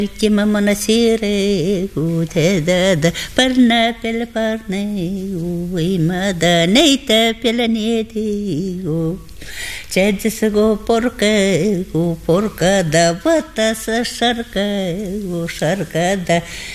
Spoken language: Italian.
Ultima monasire udeda parna pel parne uimada neita pelaneti Cedis go porca da vata sa sarca da